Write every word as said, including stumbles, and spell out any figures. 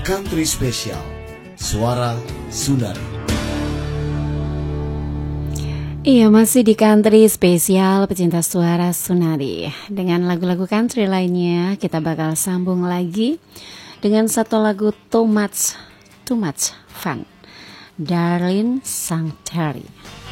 Country Special, Suara Sunari. Iya, masih di Country Spesial Pecinta Suara Sunari. Dengan lagu-lagu country lainnya, kita bakal sambung lagi dengan satu lagu Too Much, Too Much Fun, Darlene Sanctuary.